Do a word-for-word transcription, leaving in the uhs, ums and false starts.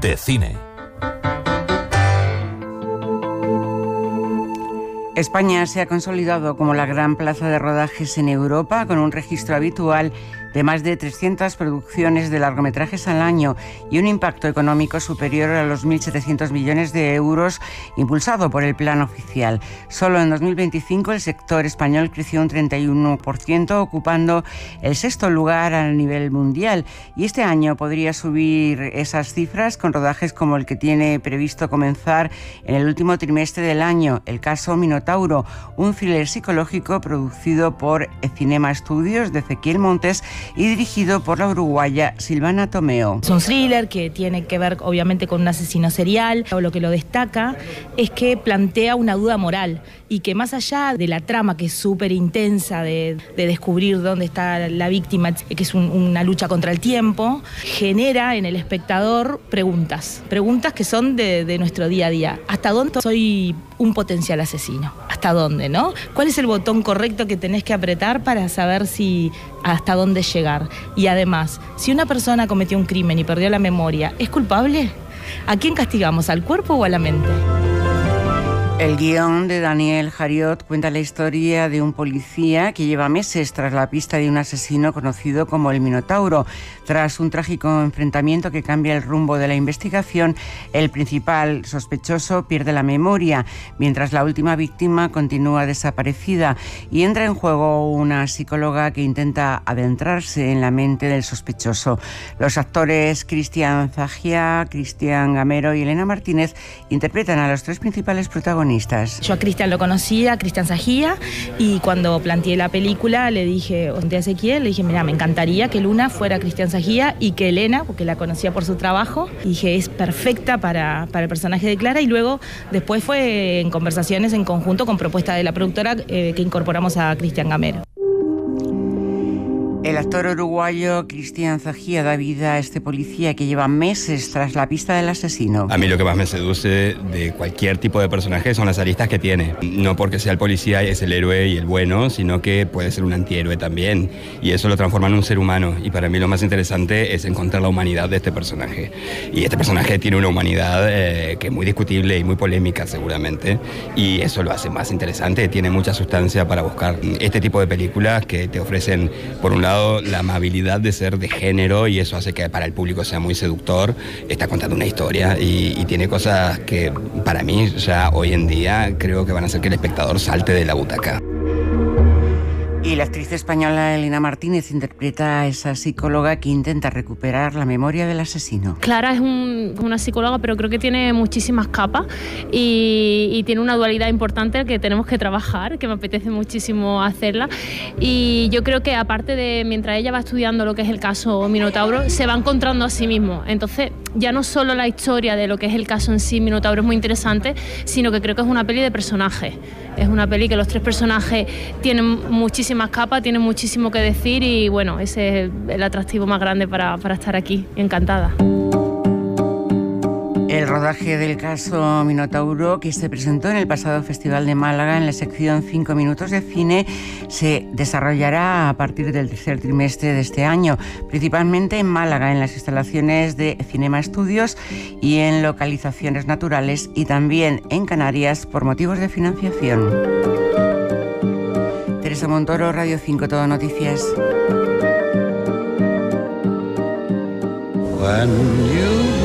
de cine. España se ha consolidado como la gran plaza de rodajes en Europa, con un registro habitual de más de trescientas producciones de largometrajes al año y un impacto económico superior a los mil setecientos millones de euros, impulsado por el plan oficial. Solo en dos mil veinticinco el sector español creció un treinta y uno por ciento, ocupando el sexto lugar a nivel mundial. Y este año podría subir esas cifras con rodajes como el que tiene previsto comenzar en el último trimestre del año, El caso Minotauro, un thriller psicológico producido por Cinema Studios de Ezequiel Montes y dirigido por la uruguaya Silvana Tomeo. Es un thriller que tiene que ver obviamente con un asesino serial. Lo que lo destaca es que plantea una duda moral y que más allá de la trama, que es súper intensa de, de descubrir dónde está la víctima, que es un, una lucha contra el tiempo, genera en el espectador preguntas, preguntas que son de, de nuestro día a día. ¿Hasta dónde soy un potencial asesino? ¿Hasta dónde, no? ¿Cuál es el botón correcto que tenés que apretar para saber si hasta dónde llegar? Y además, si una persona cometió un crimen y perdió la memoria, ¿es culpable? ¿A quién castigamos? ¿Al cuerpo o a la mente? El guión de Daniel Jariot cuenta la historia de un policía que lleva meses tras la pista de un asesino conocido como el Minotauro. Tras un trágico enfrentamiento que cambia el rumbo de la investigación, el principal sospechoso pierde la memoria, mientras la última víctima continúa desaparecida, y entra en juego una psicóloga que intenta adentrarse en la mente del sospechoso. Los actores Cristian Zagia, Cristian Gamero y Elena Martínez interpretan a los tres principales protagonistas. Yo a Cristian lo conocía, a Cristian Zagía, y cuando planteé la película le dije, a Ezequiel, le dije, mira, me encantaría que Luna fuera Cristian Zagía y que Elena, porque la conocía por su trabajo, y dije, es perfecta para, para el personaje de Clara, y luego después fue en conversaciones en conjunto con propuesta de la productora eh, que incorporamos a Cristian Gamero. El actor uruguayo Cristian Zagía da vida a este policía que lleva meses tras la pista del asesino. A mí lo que más me seduce de cualquier tipo de personaje son las aristas que tiene. No porque sea el policía es el héroe y el bueno, sino que puede ser un antihéroe también. Y eso lo transforma en un ser humano. Y para mí lo más interesante es encontrar la humanidad de este personaje. Y este personaje tiene una humanidad eh, que es muy discutible y muy polémica seguramente. Y eso lo hace más interesante. Tiene mucha sustancia para buscar este tipo de películas que te ofrecen, por un lado, la amabilidad de ser de género, y eso hace que para el público sea muy seductor. Está contando una historia y, y tiene cosas que para mí ya hoy en día creo que van a hacer que el espectador salte de la butaca. Y la actriz española Elena Martínez interpreta a esa psicóloga que intenta recuperar la memoria del asesino. Clara es un, una psicóloga, pero creo que tiene muchísimas capas y, y tiene una dualidad importante que tenemos que trabajar, que me apetece muchísimo hacerla. Y yo creo que aparte de, mientras ella va estudiando lo que es el caso Minotauro, se va encontrando a sí mismo. Entonces, ya no solo la historia de lo que es el caso en sí, Minotauro, es muy interesante, sino que creo que es una peli de personajes. Es una peli que los tres personajes tienen muchísimas capas, tienen muchísimo que decir, y bueno, ese es el atractivo más grande para, para estar aquí. Encantada. El rodaje del caso Minotauro, que se presentó en el pasado Festival de Málaga en la sección cinco minutos de cine, se desarrollará a partir del tercer trimestre de este año, principalmente en Málaga, en las instalaciones de Cinema Studios y en localizaciones naturales, y también en Canarias por motivos de financiación. Teresa Montoro, Radio cinco, Todo Noticias. When you